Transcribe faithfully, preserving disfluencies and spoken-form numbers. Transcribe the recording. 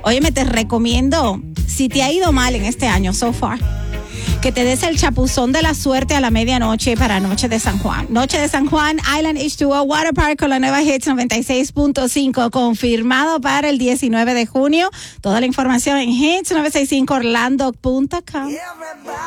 Óyeme, te recomiendo, si te ha ido mal en este año so far, que te des el chapuzón de la suerte a la medianoche para Noche de San Juan. Noche de San Juan, Island H dos O Water Park con la nueva Hits noventa y seis punto cinco, confirmado para el diecinueve de junio. Toda la información en hits novecientos sesenta y cinco orlando punto com.